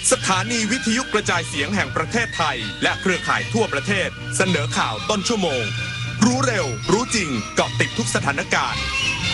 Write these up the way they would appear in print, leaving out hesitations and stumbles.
สถานีวิทยุกระจายเสียงแห่งประเทศไทยและเครือข่ายทั่วประเทศเสนอข่าวต้นชั่วโมงรู้เร็วรู้จริงเกาะติดทุกสถานการณ์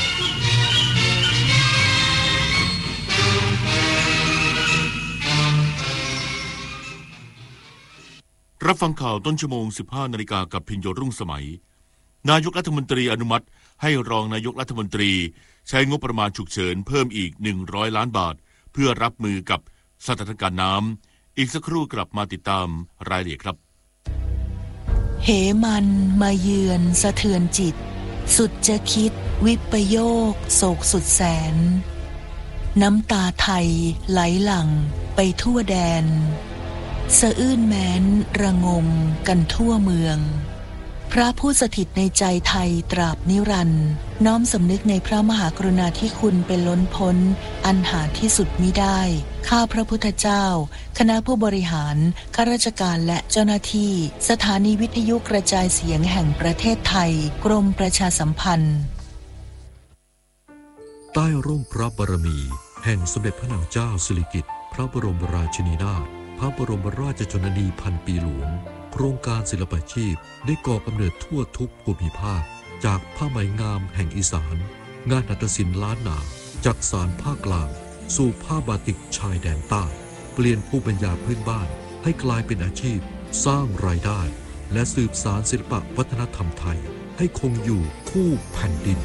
รับฟังข่าวต้นชั่วโมง 15 นาฬิกากับพิญโยรุ่งสมัยนายกรัฐมนตรีอนุมัติให้รองนายกรัฐมนตรีใช้งบประมาณฉุกเฉินเพิ่มอีก100 ล้านบาทเพื่อรับมือกับสถานการณ์น้ำอีกสักครู่กลับมาติดตามรายละเอียดครับเหมันมาเยือนสะเทือนจิตสุดจะคิดวิปโยคโศกสุดแสนน้ำตาไทยไหลหลั่งไปทั่วแดนสะอื้นแม้นระงมกันทั่วเมืองพระผู้สถิตในใจไทยตราบนิรันดร์น้อมสำนึกในพระมหากรุณาธิคุณเป็นล้นพ้นอันหาที่สุดมิได้ข้าพระพุทธเจ้าคณะผู้บริหารข้าราชการและเจ้าหน้าที่สถานีวิทยุกระจายเสียงแห่งประเทศไทยกรมประชาสัมพันธ์ใต้ร่มพระบารมีแห่งสมเด็จพระนางเจ้าสิริกิติ์พระบรมราชินีนาถพระบรมราชชนนีพันปีหลวงโครงการศิลปาชีพได้ก่อกำเนิดทั่วทุกภูมิภาคจากผ้าไหมงามแห่งอีสานงานหัตถศิลป์ล้านนาจากสานภาคกลางสู่ผ้าบาติกชายแดนใต้เปลี่ยนภูมิปัญญาพื้นบ้านให้กลายเป็นอาชีพสร้างรายได้และสืบสานศิลปวัฒนธรรมไทยให้คงอยู่คู่แผ่นดิน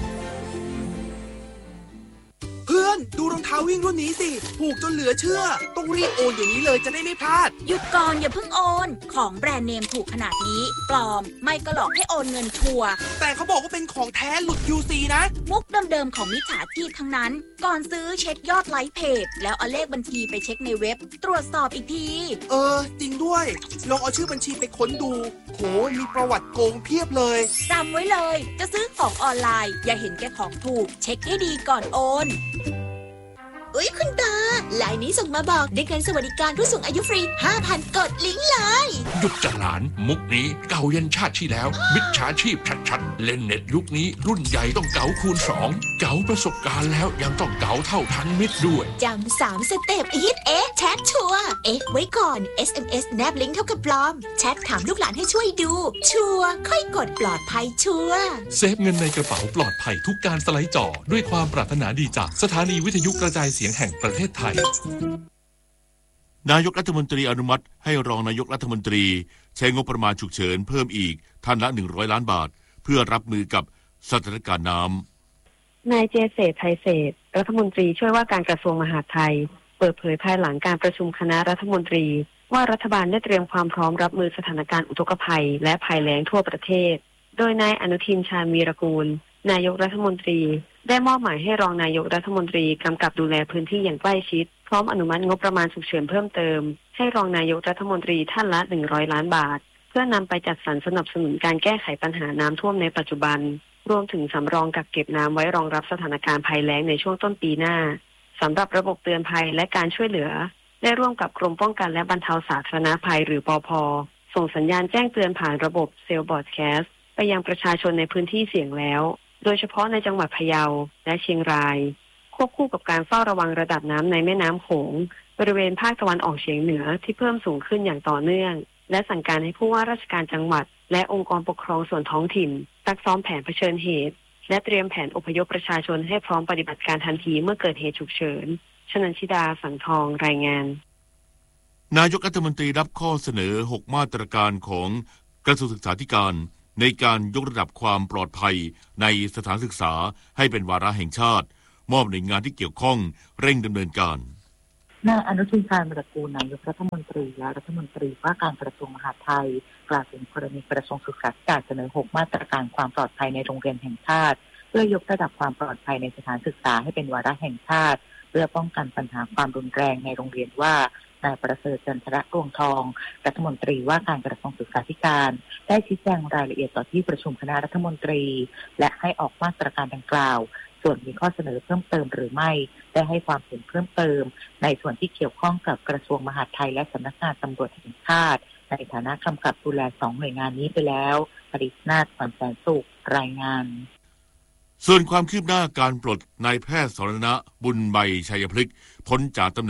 เพื่อนดูรองเท้าวิ่งรุ่นนี้สิถูกจนเหลือเชื่อต้องรีบโอนอย่างนี้เลยจะได้ไม่พลาดหยุดก่อนอย่าเพิ่งโอนของแบรนด์เนมถูกขนาดนี้ปลอมไม่ก็หลอกให้โอนเงินชัวร์แต่เขาบอกว่าเป็นของแท้หลุด UC นะมุกเดิมๆของมิจฉาชีพทั้งนั้นก่อนซื้อเช็คยอดไลค์เพจแล้วเอาเลขบัญชีไปเช็คในเว็บตรวจสอบอีกทีจริงด้วยลองเอาชื่อบัญชีไปค้นดูโหมีประวัติโกงเพียบเลยจำไว้เลยจะซื้อของออนไลน์อย่าเห็นแก่ของถูกเช็คให้ดีก่อนโอนคุณตาไลน์นี้ส่งมาบอกได้เงินสวัสดิการผู้สูงอายุฟรี 5,000 กดลิงก์เลยหยุดจะหลานมุกนี้เก่ายันชาติที่แล้วมิจฉาชีพชัดๆเล่นเน็ตยุคนี้รุ่นใหญ่ต้องเก๋าคูณ2เก๋าประสบการณ์แล้วยังต้องเก๋าเท่าทันมิตรด้วยจำ3สเต็ปฮิตแชทชัวร์ไว้ก่อน SMS แนบลิงก์เท่ากับปลอมแชทถามลูกหลานให้ช่วยดูชัวร์ค่อยกดปลอดภัยชัวร์เซฟเงินในกระเป๋าปลอดภัยทุกการสไลด์จอด้วยความปรารถนาดีจากสถานีวิทยุกระจายเสียงแห่งประเทศไทยนายกรัฐมนตรีอนุมัติให้รองนายกรัฐมนตรีใช้งบประมาณฉุกเฉินเพิ่มอีกท่านละ100 ล้านบาทเพื่อรับมือกับสถานการณ์น้ำนายเจเศรษฐ์ไทยเศรษฐ์รัฐมนตรีช่วยว่าการกระทรวงมหาดไทยเปิดเผยภายหลังการประชุมคณะรัฐมนตรีว่ารัฐบาลได้เตรียมความพร้อมรับมือสถานการณ์อุทกภัยและภัยแล้งทั่วประเทศโดยนายอนุทินชาญวีรกูลนายกรัฐมนตรีได้มอบหมายให้รองนายกรัฐมนตรีกำกับดูแลพื้นที่อย่างใกล้ชิดพร้อมอนุมัติงบประมาณฉุกเฉินเพิ่มเติมให้รองนายกรัฐมนตรีท่านละ100 ล้านบาทเพื่อนำไปจัดสรรสนับสนุนการแก้ไขปัญหาน้ำท่วมในปัจจุบันรวมถึงสำรองกักเก็บน้ำไว้รองรับสถานการณ์ภัยแล้งในช่วงต้นปีหน้าสำหรับระบบเตือนภัยและการช่วยเหลือได้ร่วมกับกรมป้องกันและบรรเทาสาธารณภัยหรือปภ.ส่งสัญญาณแจ้งเตือนผ่านระบบเซลล์บอร์ดแคสต์ไปยังประชาชนในพื้นที่เสี่ยงแล้วโดยเฉพาะในจังหวัดพะเยาและเชียงรายควบคู่กับการเฝ้าระวังระดับน้ำในแม่น้ำโขงบริเวณภาคตะวันออกเฉียงเหนือที่เพิ่มสูงขึ้นอย่างต่อเนื่องและสั่งการให้ผู้ว่าราชการจังหวัดและองค์กรปกครองส่วนท้องถิ่นซักซ้อมแผนเผชิญเหตุและเตรียมแผนอพยพประชาชนให้พร้อมปฏิบัติการทันทีเมื่อเกิดเหตุฉุกเฉินชนันชิดาสังทองรายงานนายกรัฐมนตรีรับข้อเสนอ6มาตรการของกระทรวงศึกษาธิการในการยกระดับความปลอดภัยในสถานศึกษาให้เป็นวาระแห่งชาติมอบหน่วยงานที่เกี่ยวข้องเร่งดำเนินการนายอนุทินชาญวีรกูลนายกรัฐมนตรีและรัฐมนตรีว่าการกระทรวงมหาดไทยกล่าวถึงกรณีกระทรวงศึกษาธิการเสนอ6มาตรการความปลอดภัยในโรงเรียนแห่งชาติเพื่อยกระดับความปลอดภัยในสถานศึกษาให้เป็นวาระแห่งชาติเพื่อป้องกันปัญหาความรุนแรงในโรงเรียนว่านายประเสริฐจันทรรวงทองรัฐมนตรีว่าการกระทรวงศึกษาธิการได้ชี้แจงรายละเอียดต่อที่ประชุมคณะรัฐมนตรีและให้ออกมาตรการดังกล่าวส่วนมีข้อเสนอเพิ่มเติมหรือไม่ได้ให้ความเห็นเพิ่มเติมในส่วนที่เกี่ยวข้องกับกระทรวงมหาดไทยและสำนักงานตำรวจแห่งชาติในฐานะกำกับดูแล2หน่วยงานนี้ไปแล้วปริศนาถ ขวัญแสนสุขรายงานส่วนความคืบหน้าการปลดนายแพทย์สรณะบุญใบชัยพฤกษ์พ้นจากตำแหน่ง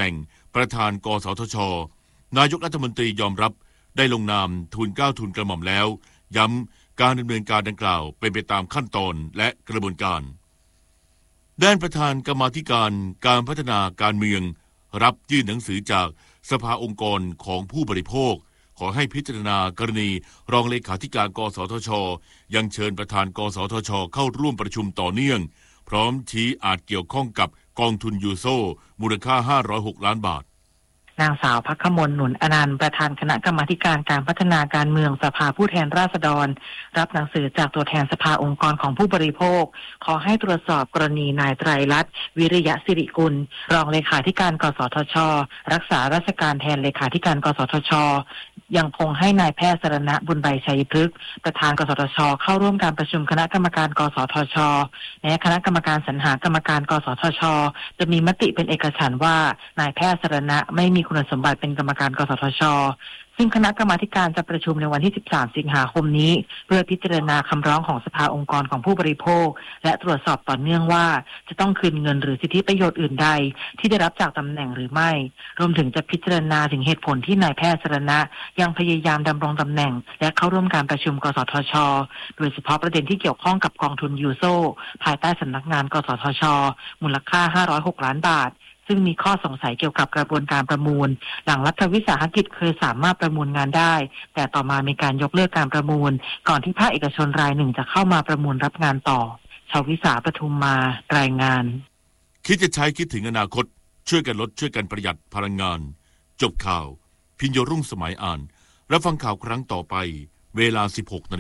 ประธานกสทช.นายกรัฐมนตรียอมรับได้ลงนามทูลเกล้าทูลกระหม่อมแล้วย้ำการดำเนินการดังกล่าวเป็นไปตามขั้นตอนและกระบวนการด้านประธานกรรมาธิการการพัฒนาการเมืองรับยื่นหนังสือจากสภาองค์กรของผู้บริโภคขอให้พิจารณากรณีรองเลขาธิการกสทช.ยังเชิญประธานกสทช.เข้าร่วมประชุมต่อเนื่องพร้อมชี้อาจเกี่ยวข้องกับกองทุนยูโซมูลค่า506ล้านบาทนางสาวภัคมล หนุนอนันต์ประธานคณะกรรมาธิการการพัฒนาการเมืองสภาผู้แทนราษฎรรับหนังสือจากตัวแทนสภาองค์กรของผู้บริโภคขอให้ตรวจสอบกรณีนายไตรรัตน์วิริยะสิริกุลรองเลขาธิการกสทช.รักษาราชการแทนเลขาธิการกสทช.ยังคงให้นายแพทย์สรณะบุญใบชัยพฤกษ์ประธานกสทช.เข้าร่วมการประชุมคณะกรรมการกสทช.และคณะกรรมการสรรหากรรมการกสทช.จะมีมติเป็นเอกฉันท์ว่านายแพทย์สรณะไม่มีคุณสมบัติเป็นกรรมการกสทช.ซึ่งคณะกรรมาธิการจะประชุมในวันที่13สิงหาคมนี้เพื่อพิจารณาคำร้องของสภาองค์กรของผู้บริโภคและตรวจสอบต่อเนื่องว่าจะต้องคืนเงินหรือสิทธิประโยชน์อื่นใดที่ได้รับจากตำแหน่งหรือไม่รวมถึงจะพิจารณาถึงเหตุผลที่นายแพทย์สรณะยังพยายามดำรงตำแหน่งและเข้าร่วมการประชุมกสทช.โดยเฉพาะประเด็นที่เกี่ยวข้องกับกองทุนยูโซภายใต้สำนักงานกสทช.มูลค่า506ล้านบาทซึ่งมีข้อสงสัยเกี่ยวกับกระบวนการประมูลหลังรัฐวิสาหกิจเคยสามารถประมูลงานได้แต่ต่อมามีการยกเลิกการประมูลก่อนที่ภาคเอกชนรายหนึ่งจะเข้ามาประมูลรับงานต่อชวิสาปทุมมารายงานคิดจะใช้คิดถึงอนาคตช่วยกันลดช่วยกันประหยัดพลังงานจบข่าวพิญโยรุ่งสมัยอ่านรับฟังข่าวครั้งต่อไปเวลา 16:00 น.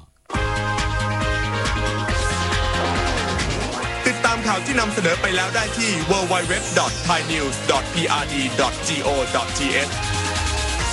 ติดตามข่าวที่นำเสนอไปแล้วได้ที่ www.thainews.prd.go.th